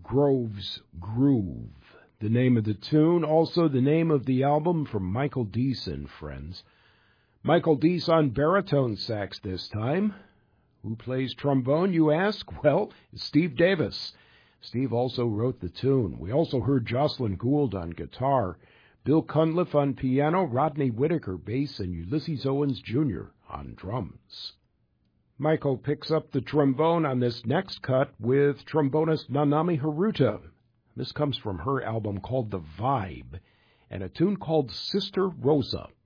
Grove's Groove, the name of the tune, also the name of the album from Michael Deese and friends. Michael Deese on baritone sax this time. Who plays trombone, you ask? Well, it's Steve Davis. Steve also wrote the tune. We also heard Jocelyn Gould on guitar, Bill Cunliffe on piano, Rodney Whitaker bass, and Ulysses Owens Jr. on drums. Michael picks up the trombone on this next cut with trombonist Nanami Haruta. This comes from her album called The Vibe, and a tune called Sister Rosa.